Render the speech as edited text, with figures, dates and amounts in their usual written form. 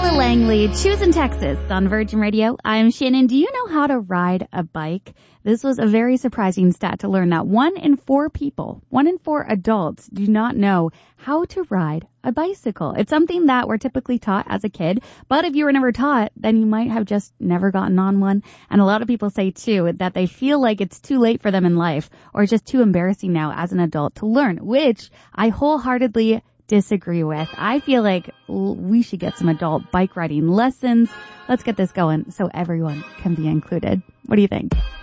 Lisa Langley, Choosing Texas on Virgin Radio. I'm Shannon. Do you know how to ride a bike? This was a very surprising stat to learn that 1 in 4 people, 1 in 4 adults do not know how to ride a bicycle. It's something that we're typically taught as a kid, but if you were never taught, then you might have just never gotten on one. And a lot of people say too that they feel like it's too late for them in life or just too embarrassing now as an adult to learn, which I wholeheartedly disagree with. I feel like we should get some adult bike riding lessons. Let's get this going so everyone can be included. What do you think?